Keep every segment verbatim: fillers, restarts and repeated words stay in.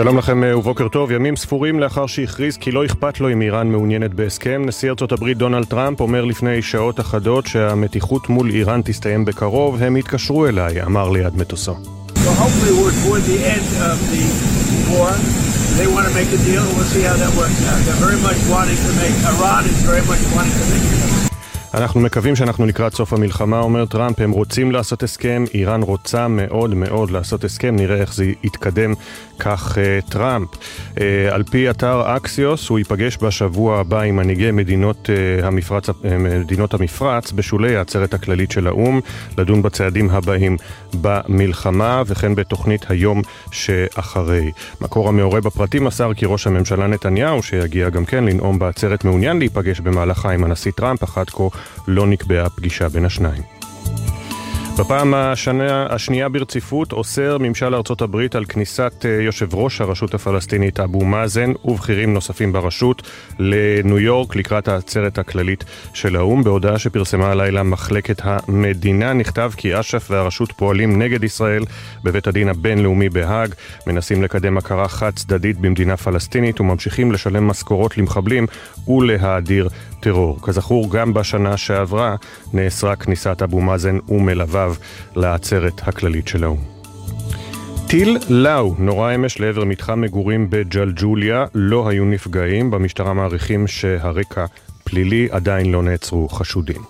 שלום לכם ובוקר טוב. ימים ספורים לאחר שהכריז כי לא אכפת לו אם איראן מעוניינת בהסכם, נשיא ארצות הברית דונלד טראמפ אומר לפני שעות אחדות שהמתיחות מול איראן תסתיים בקרוב. הם יתקשרו אליי, אמר ליד מטוסו. Well, hopefully we're toward the end of the war. They want to make a deal. We'll see how that works out. They're very much wanting to make, Iran is very much wanting to make a deal. אנחנו מקווים שאנחנו לקראת סוף המלחמה, אומר טראמפ. הם רוצים לעשות הסכם, איראן רוצה מאוד מאוד לעשות הסכם, נראה איך זה יתקדם, כך uh, טראמפ. Uh, על פי אתר אקסיוס, הוא ייפגש בשבוע הבא עם מנהיגי מדינות, uh, המפרץ, uh, מדינות המפרץ בשולי העצרת הכללית של האום, לדון בצעדים הבאים במלחמה וכן בתוכנית היום שאחרי. מקור המעורה בפרטים מסר כי ראש הממשלה נתניהו, שיגיע גם כן לנאום בעצרת, מעוניין להיפגש במהלכה עם הנשיא טראמפ, אחת כה לא נקבעה פגישה בין השניים. בפעם השנה, השנייה ברציפות אוסר ממשל ארצות הברית על כניסת יושב ראש הרשות הפלסטינית אבו מאזן ובכירים נוספים ברשות לניו יורק לקראת העצרת הכללית של האום. בהודעה שפרסמה הלילה מחלקת המדינה נכתב כי אש"ף והרשות פועלים נגד ישראל בבית הדין הבינלאומי בהאג, מנסים לקדם הכרה חד צדדית במדינה פלסטינית וממשיכים לשלם משכורות למחבלים ולהאדיר טרור. כזכור, גם בשנה שעברה נאסרה כניסת אבו מאזן ומלוויו לעצרת הכללית של האום. טיל לאו נורא אמש לעבר מתחם מגורים בג'לג'וליה, לא היו נפגעים. במשטרה מעריכים שהרקע פלילי, עדיין לא נעצרו חשודים.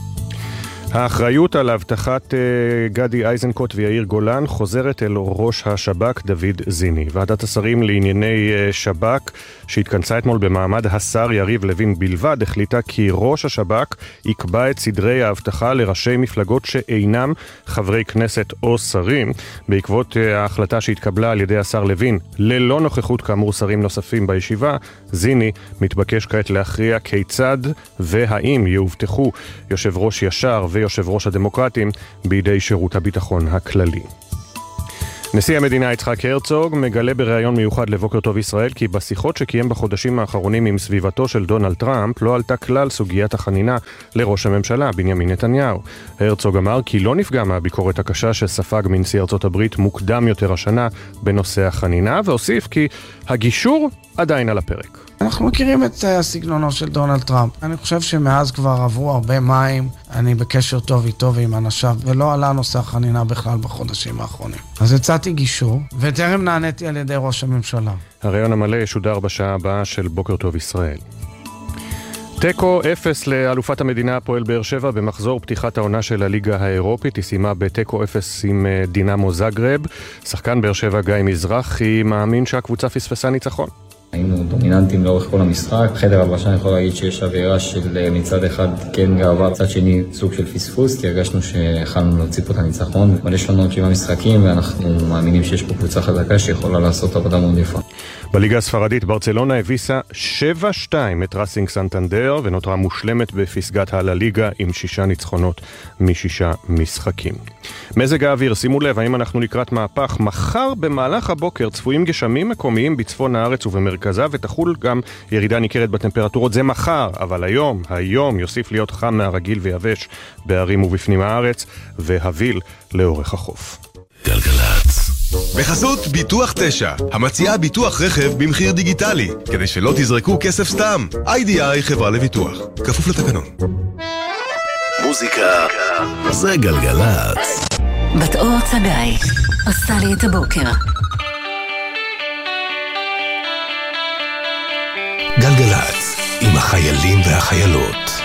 האחריות על הבטחת גדי איזנקוט ויאיר גולן חוזרת אל ראש השב"כ דוד זיני. ועדת השרים לענייני שב"כ שהתכנסה אתמול במעמד השר יריב לוין בלבד החליטה כי ראש השב"כ יקבע את סדרי ההבטחה לראשי מפלגות שאינם חברי כנסת או שרים. בעקבות ההחלטה שהתקבלה על ידי השר לוין ללא נוכחות כאמור שרים נוספים בישיבה, זיני מתבקש כעת להכריע כיצד והאם יאובטחו יושב ראש ישר ו יושב ראש הדמוקרטים בידי שירות הביטחון הכללי. נשיא המדינה יצחק הרצוג מגלה בריאיון מיוחד לבוקר טוב ישראל כי בשיחות שקיים בחודשים האחרונים עם סביבתו של דונלד טראמפ לא עלתה כלל סוגיית החנינה לראש הממשלה בנימין נתניהו. הרצוג אמר כי לא נפגע מהביקורת הקשה שספג מנשיא ארצות הברית מוקדם יותר השנה בנושא החנינה, והוסיף כי הגישור עדיין על הפרק. אנחנו מכירים את הסגנונו של דונלד טראמפ. אני חושב שמאז כבר עברו הרבה מים, אני בקשר טוב איתו ועם אנשיו, ולא עלה נושא החנינה בכלל בחודשים האחרונים. אז הצעתי גישור, וטרם נעניתי על ידי ראש הממשלה. הרעיון המלא ישודר בשעה הבאה של בוקר טוב ישראל. טקו אפס לאלופת המדינה הפועל באר שבע במחזור פתיחת העונה של הליגה האירופית. היא סיימה בטקו אפס עם דינמו זאגרב. שחקן באר שבע גיא מזרחי מאמין שהקבוצה פספסה ניצחון. היינו דומיננטים לאורך כל המשחק. חדר הלבשה אני יכול להגיד שיש אווירה של מצד אחד כן גאווה, מצד שני סוג של פספוס, כי הרגשנו שיכולנו להוציא פה את הניצחון. אבל יש לנו עוד שבעה משחקים ואנחנו מאמינים שיש פה קבוצה חזקה שיכולה לעשות עבודה מאוד יפה. בליגה הספרדית ברצלונה הביסה שבע שתיים את רסינג סנטנדר ונותרה מושלמת בפסגת הליגה עם שישה ניצחונות משישה משחקים. מזג האוויר, שימו לב, האם אנחנו לקראת מהפך? מחר במהלך הבוקר צפויים גשמים מקומיים בצפון הארץ ובמרכזה ותחול גם ירידה ניכרת בטמפרטורות. זה מחר, אבל היום, היום יוסיף להיות חם מהרגיל ויבש בערים ובפנים הארץ והביל לאורך החוף. גלגלצ בחסות ביטוח תשע, המציעה ביטוח רכב במחיר דיגיטלי, כדי שלא תזרקו כסף סתם. איי די איי חברה לביטוח, כפוף לתקנון. מוזיקה זה גלגלצ. בת אור צגאי עושה לי את הבוקר. גלגלצ עם החיילים והחיילות.